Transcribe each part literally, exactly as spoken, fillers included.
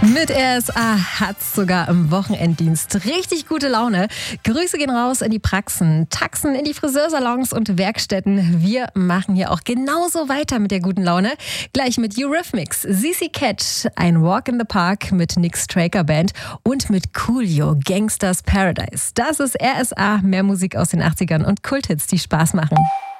Mit R S A hat's sogar im Wochenenddienst richtig gute Laune. Grüße gehen raus in die Praxen, Taxen in die Friseursalons und Werkstätten. Wir machen hier auch genauso weiter mit der guten Laune. Gleich mit Eurythmics, C C Catch, ein Walk in the Park mit Nick Straker Band und mit Coolio, Gangsters Paradise. Das ist R S A, mehr Musik aus den achtzigern und Kulthits, die Spaß machen.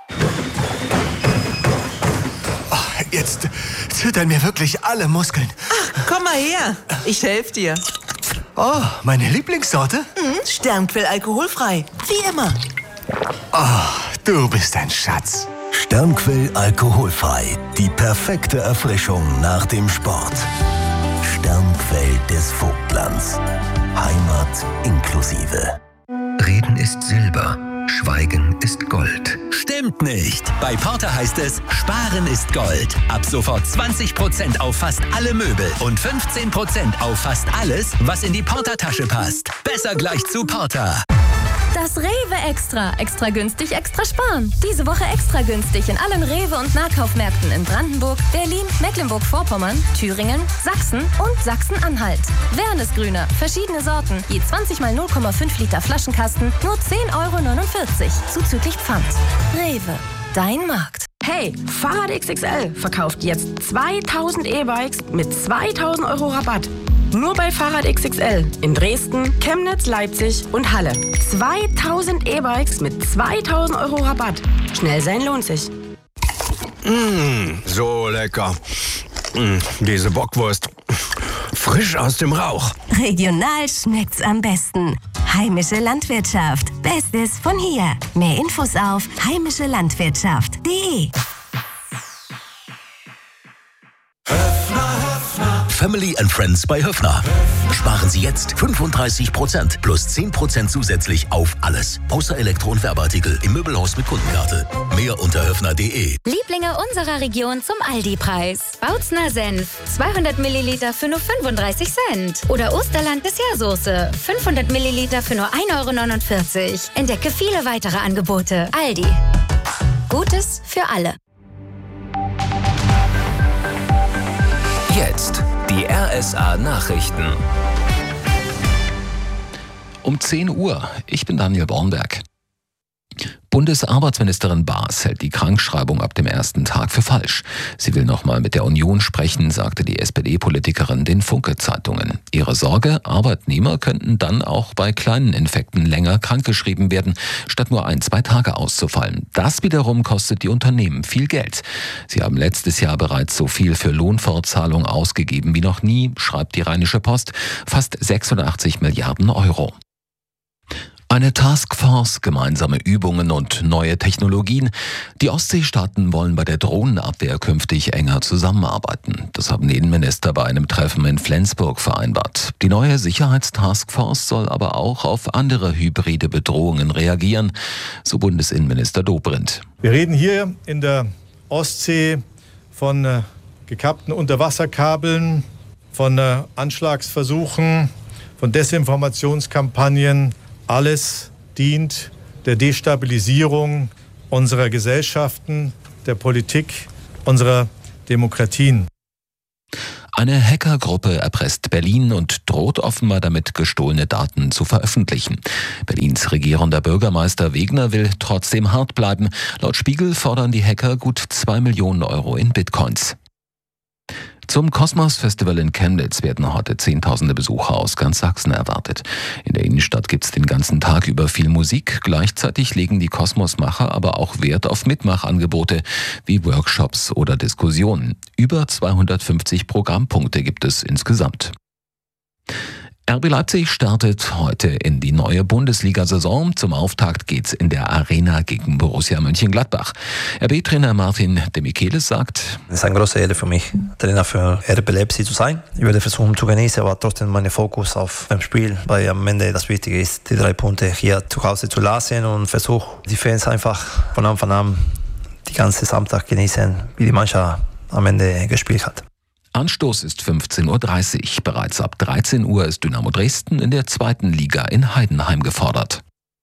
Jetzt zittern mir wirklich alle Muskeln. Ach, komm mal her. Ich helfe dir. Oh, meine Lieblingssorte? Mhm, Sternquell alkoholfrei. Wie immer. Oh, du bist ein Schatz. Sternquell alkoholfrei. Die perfekte Erfrischung nach dem Sport. Sternquell des Vogtlands. Heimat inklusive. Reden ist Silber. Schweigen ist Gold. Stimmt nicht. Bei Porter heißt es, Sparen ist Gold. Ab sofort zwanzig Prozent auf fast alle Möbel und fünfzehn Prozent auf fast alles, was in die Porter-Tasche passt. Besser gleich zu Porter. Das Rewe Extra. Extra günstig, extra sparen. Diese Woche extra günstig in allen Rewe- und Nahkaufmärkten in Brandenburg, Berlin, Mecklenburg-Vorpommern, Thüringen, Sachsen und Sachsen-Anhalt. Wernesgrüner, verschiedene Sorten, je zwanzig mal null Komma fünf Liter Flaschenkasten, nur zehn Euro neunundvierzig, zuzüglich Pfand. Rewe, dein Markt. Hey, Fahrrad X X L verkauft jetzt zweitausend E-Bikes mit zweitausend Euro Rabatt. Nur bei Fahrrad X X L in Dresden, Chemnitz, Leipzig und Halle. zweitausend E-Bikes mit zweitausend Euro Rabatt. Schnell sein lohnt sich. Mmh, so lecker. Mmh, diese Bockwurst. Frisch aus dem Rauch. Regional schmeckt's am besten. Heimische Landwirtschaft. Bestes von hier. Mehr Infos auf heimische landwirtschaft punkt de. Family and Friends bei Höffner. Sparen Sie jetzt fünfunddreißig Prozent plus zehn Prozent zusätzlich auf alles. Außer Elektro- und Werbeartikel im Möbelhaus mit Kundenkarte. Mehr unter höffner punkt de. Lieblinge unserer Region zum Aldi-Preis. Bautzner Senf, zweihundert Milliliter für nur fünfunddreißig Cent. Oder Osterland Dessertsoße, fünfhundert Milliliter für nur ein Euro neunundvierzig. Entdecke viele weitere Angebote. Aldi. Gutes für alle. Jetzt die R S A-Nachrichten. Um zehn Uhr. Ich bin Daniel Bornberg. Bundesarbeitsministerin Baas hält die Krankschreibung ab dem ersten Tag für falsch. Sie will noch mal mit der Union sprechen, sagte die S P D-Politikerin den Funke-Zeitungen. Ihre Sorge, Arbeitnehmer könnten dann auch bei kleinen Infekten länger krankgeschrieben werden, statt nur ein, zwei Tage auszufallen. Das wiederum kostet die Unternehmen viel Geld. Sie haben letztes Jahr bereits so viel für Lohnfortzahlung ausgegeben wie noch nie, schreibt die Rheinische Post, fast sechsundachtzig Milliarden Euro. Eine Taskforce, gemeinsame Übungen und neue Technologien. Die Ostseestaaten wollen bei der Drohnenabwehr künftig enger zusammenarbeiten. Das haben die Innenminister bei einem Treffen in Flensburg vereinbart. Die neue Sicherheitstaskforce soll aber auch auf andere hybride Bedrohungen reagieren, so Bundesinnenminister Dobrindt. Wir reden hier in der Ostsee von äh, gekappten Unterwasserkabeln, von äh, Anschlagsversuchen, von Desinformationskampagnen. Alles dient der Destabilisierung unserer Gesellschaften, der Politik, unserer Demokratien. Eine Hackergruppe erpresst Berlin und droht offenbar damit, gestohlene Daten zu veröffentlichen. Berlins regierender Bürgermeister Wegner will trotzdem hart bleiben. Laut Spiegel fordern die Hacker gut zwei Millionen Euro in Bitcoins. Zum Kosmos-Festival in Chemnitz werden heute Zehntausende Besucher aus ganz Sachsen erwartet. In der Innenstadt gibt es den ganzen Tag über viel Musik. Gleichzeitig legen die Kosmosmacher aber auch Wert auf Mitmachangebote wie Workshops oder Diskussionen. Über zweihundertfünfzig Programmpunkte gibt es insgesamt. R B Leipzig startet heute in die neue Bundesliga-Saison. Zum Auftakt geht's in der Arena gegen Borussia Mönchengladbach. R B-Trainer Martin de Michelis sagt: Es ist eine große Ehre für mich, Trainer für R B Leipzig zu sein. Ich werde versuchen zu genießen, aber trotzdem meinen Fokus auf dem Spiel, weil am Ende das Wichtige ist, die drei Punkte hier zu Hause zu lassen und versuche die Fans einfach von Anfang an die ganze Samstag genießen, wie die Mannschaft am Ende gespielt hat. Anstoß ist fünfzehn Uhr dreißig. Bereits ab dreizehn Uhr ist Dynamo Dresden in der zweiten Liga in Heidenheim gefordert.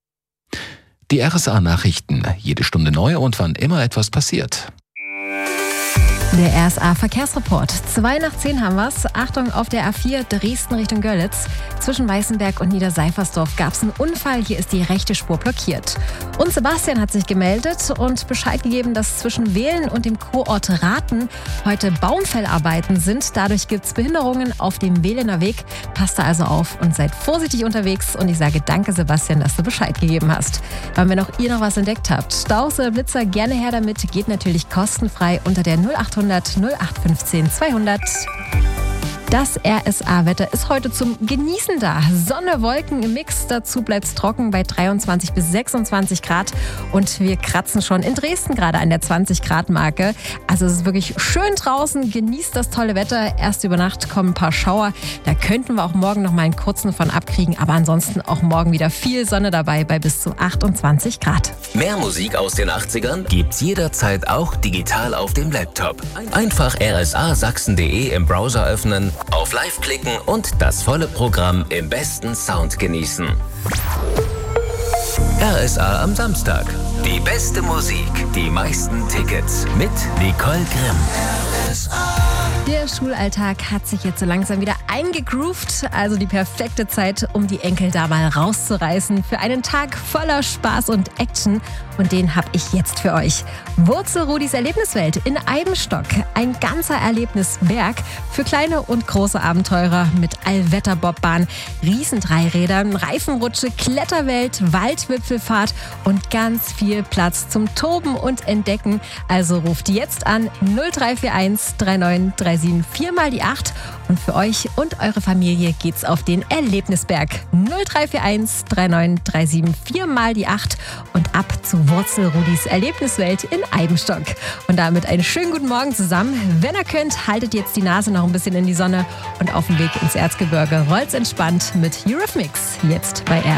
Die R S A-Nachrichten. Jede Stunde neu und wann immer etwas passiert. Der R S A-Verkehrsreport. Zwei nach zehn haben wir's. Achtung, auf der A vier Dresden Richtung Görlitz. Zwischen Weißenberg und Niederseifersdorf gab es einen Unfall. Hier ist die rechte Spur blockiert. Und Sebastian hat sich gemeldet und Bescheid gegeben, dass zwischen Wehlen und dem Kurort Rathen heute Baumfellarbeiten sind. Dadurch gibt es Behinderungen auf dem Wehlener Weg. Passt da also auf und seid vorsichtig unterwegs. Und ich sage danke, Sebastian, dass du Bescheid gegeben hast. Und wenn auch ihr noch was entdeckt habt, Staus oder Blitzer, gerne her damit. Geht natürlich kostenfrei unter der null acht hundert null acht fünfzehn zweihundert. Das R S A-Wetter ist heute zum Genießen da. Sonne, Wolken im Mix. Dazu bleibt es trocken bei dreiundzwanzig bis sechsundzwanzig Grad. Und wir kratzen schon in Dresden gerade an der zwanzig Grad Marke. Also es ist wirklich schön draußen. Genießt das tolle Wetter. Erst über Nacht kommen ein paar Schauer. Da könnten wir auch morgen noch mal einen kurzen von abkriegen. Aber ansonsten auch morgen wieder viel Sonne dabei bei bis zu achtundzwanzig Grad. Mehr Musik aus den achtzigern gibt's jederzeit auch digital auf dem Laptop. Einfach r s a sachsen punkt d e im Browser öffnen, auf Live klicken und das volle Programm im besten Sound genießen. R S A am Samstag. Die beste Musik, die meisten Tickets mit Nicole Grimm. R S A. Der Schulalltag hat sich jetzt so langsam wieder eingegroovt. Also die perfekte Zeit, um die Enkel da mal rauszureißen. Für einen Tag voller Spaß und Action. Und den habe ich jetzt für euch. Wurzelrudis Erlebniswelt in Eibenstock. Ein ganzer Erlebnisberg für kleine und große Abenteurer mit Allwetterbobbahn, Riesendreirädern, Reifenrutsche, Kletterwelt, Waldwipfelfahrt und ganz viel Platz zum Toben und Entdecken. Also ruft jetzt an null drei vier eins drei neun drei sieben vier mal die acht und für euch und eure Familie geht's auf den Erlebnisberg. null drei vier eins drei neun drei sieben vier mal die acht und ab zu Wurzelrudis Erlebniswelt in Eibenstock. Und damit einen schönen guten Morgen zusammen. Wenn ihr könnt, haltet jetzt die Nase noch ein bisschen in die Sonne und auf dem Weg ins Erzgebirge rollt's entspannt mit Eurythmics. Jetzt bei R S A.